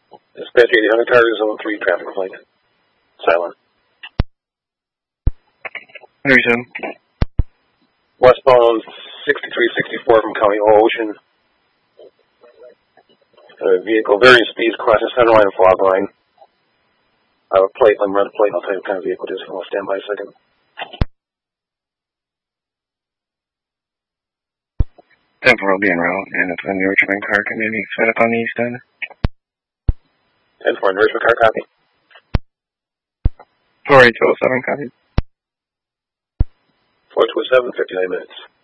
Dispatch 8000 car, zone 3, traffic complaint. Silent. Resume. Westbound 6364 from County Ocean. Vehicle varying speeds crossing center line and fog line. I have a plate, let me run the plate and I'll tell you what kind of vehicle it is. I'll stand by a second. Temporal being route, and it's an enrichment car community set up on the east end. 10 for enrichment car copy. 4807 copy. 427, 59 minutes.